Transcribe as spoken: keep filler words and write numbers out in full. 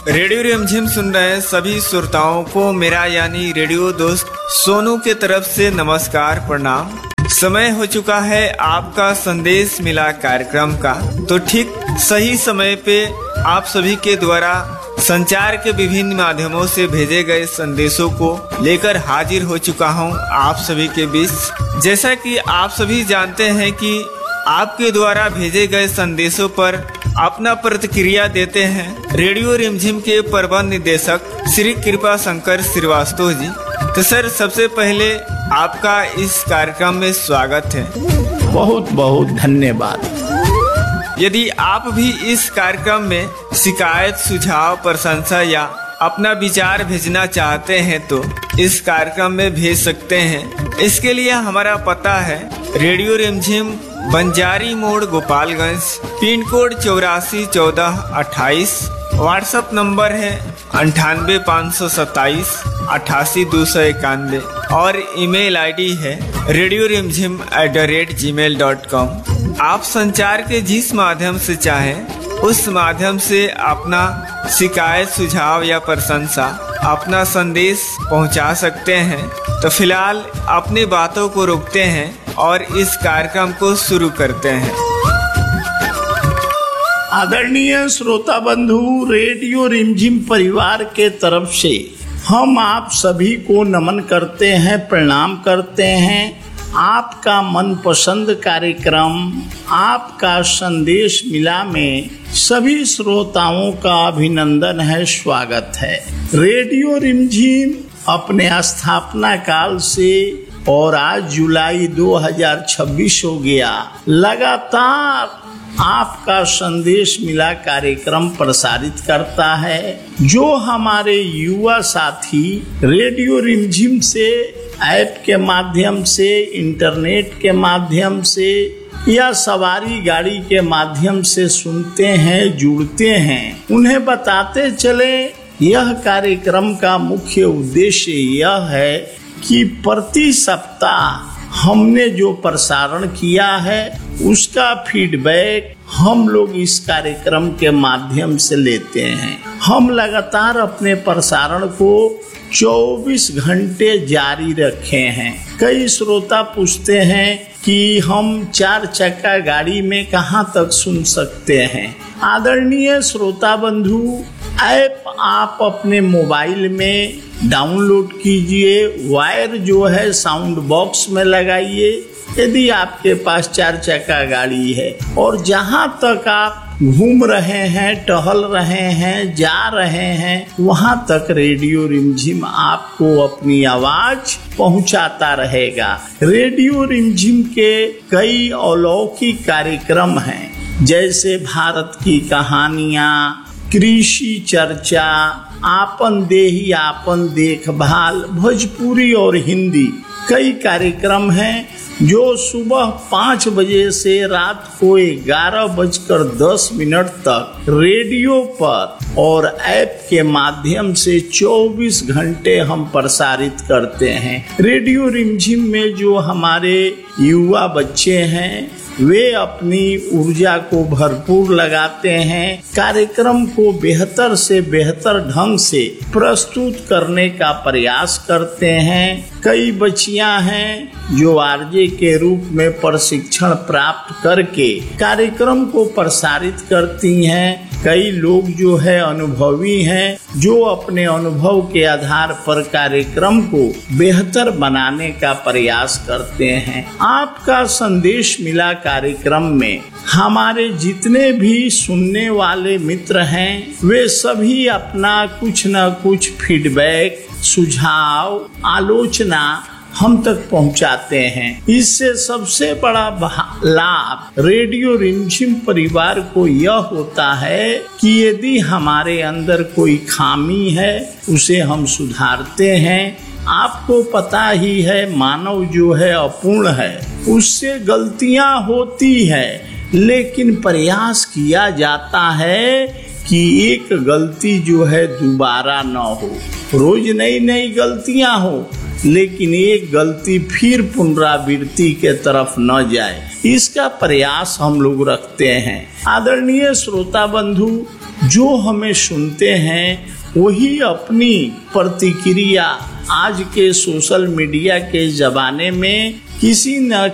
Radio रिमझिम सुन रहे सभी श्रोताओं को मेरा यानी रेडियो दोस्त सोनू के तरफ से नमस्कार प्रणाम। समय हो चुका है आपका संदेश मिला कार्यक्रम का। तो ठीक सही समय पे आप सभी के द्वारा संचार के विभिन्न माध्यमों से भेजे गए संदेशों को लेकर हाजिर हो चुका हूं आप सभी के बीच। जैसा कि आप सभी जानते हैं कि आपके द्वारा भेजे गए संदेशों पर अपना प्रतिक्रिया देते हैं रेडियो रिमझिम के प्रबंध निदेशक श्री कृपा शंकर श्रीवास्तव जी। तो सर, सबसे पहले आपका इस कार्यक्रम में स्वागत है। बहुत बहुत धन्यवाद। यदि आप भी इस कार्यक्रम में शिकायत, सुझाव, प्रशंसा या अपना विचार भेजना चाहते हैं तो इस कार्यक्रम में भेज सकते हैं। इसके लिए हमारा पता है रेडियो रिमझिम, बंजारी मोड़, गोपालगंज, पिन कोड चौरासी चौदह अट्ठाईस। व्हाट्सएप नंबर है अंठानवे पाँच सौ सत्ताईस अट्ठासी दो सौ इक्यानवे और ईमेल आईडी है रेडियो रिमझिम at the rate ji mail dot com. आप संचार के जिस माध्यम से चाहें उस माध्यम से अपना शिकायत, सुझाव या प्रशंसा, अपना संदेश पहुंचा सकते हैं। तो फिलहाल अपनी बातों को रोकते हैं और इस कार्यक्रम को शुरू करते हैं। आदरणीय श्रोता बंधु, रेडियो रिमझिम परिवार के तरफ से हम आप सभी को नमन करते हैं, प्रणाम करते हैं। आपका मनपसंद कार्यक्रम आपका संदेश मिला में सभी श्रोताओं का अभिनंदन है, स्वागत है। रेडियो रिमझिम अपने स्थापना काल से और आज जुलाई दो हज़ार छब्बीस हो गया, लगातार आपका संदेश मिला कार्यक्रम प्रसारित करता है। जो हमारे युवा साथी रेडियो रिमझिम से ऐप के माध्यम से, इंटरनेट के माध्यम से या सवारी गाड़ी के माध्यम से सुनते हैं, जुड़ते हैं, उन्हें बताते चले यह कार्यक्रम का मुख्य उद्देश्य यह है कि प्रति सप्ताह हमने जो प्रसारण किया है उसका फीडबैक हम लोग इस कार्यक्रम के माध्यम से लेते हैं। हम लगातार अपने प्रसारण को चौबीस घंटे जारी रखे हैं। कई श्रोता पूछते हैं कि हम चार चक्का गाड़ी में कहां तक सुन सकते हैं। आदरणीय श्रोता बंधु, ऐप आप अपने मोबाइल में डाउनलोड कीजिए, वायर जो है साउंड बॉक्स में लगाइए यदि आपके पास चार चक्का गाड़ी है, और जहां तक आप घूम रहे हैं, टहल रहे हैं, जा रहे हैं, वहां तक रेडियो रिमझिम आपको अपनी आवाज पहुंचाता रहेगा। रेडियो रिमझिम के कई अलौकिक कार्यक्रम हैं, जैसे भारत की कहानियां, कृषि चर्चा, आपन देही आपन देखभाल, भोजपुरी और हिंदी कई कार्यक्रम हैं जो सुबह पाँच बजे से रात को ग्यारह बजकर दस मिनट तक रेडियो पर और ऐप के माध्यम से चौबीस घंटे हम प्रसारित करते हैं। रेडियो रिमझिम में जो हमारे युवा बच्चे हैं वे अपनी ऊर्जा को भरपूर लगाते हैं, कार्यक्रम को बेहतर से बेहतर ढंग से प्रस्तुत करने का प्रयास करते हैं। कई बच्चियां हैं जो आरजे के रूप में प्रशिक्षण प्राप्त करके कार्यक्रम को प्रसारित करती हैं। कई लोग जो है अनुभवी हैं जो अपने अनुभव के आधार पर कार्यक्रम को बेहतर बनाने का प्रयास करते हैं। आपका संदेश मिला कार्यक्रम में हमारे जितने भी सुनने वाले मित्र हैं वे सभी अपना कुछ न कुछ फीडबैक, सुझाव, आलोचना हम तक पहुंचाते हैं। इससे सबसे बड़ा लाभ रेडियो रिमझिम परिवार को यह होता है कि यदि हमारे अंदर कोई खामी है उसे हम सुधारते हैं। आपको पता ही है मानव जो है अपूर्ण है, उससे गलतियां होती है, लेकिन प्रयास किया जाता है कि एक गलती जो है दोबारा न हो। रोज नई नई गलतियां हो, लेकिन एक गलती फिर पुनरावृत्ति के तरफ न जाए, इसका प्रयास हम लोग रखते हैं। आदरणीय श्रोता बंधु, जो हमें सुनते हैं वही अपनी प्रतिक्रिया आज के सोशल मीडिया के जमाने में किसी न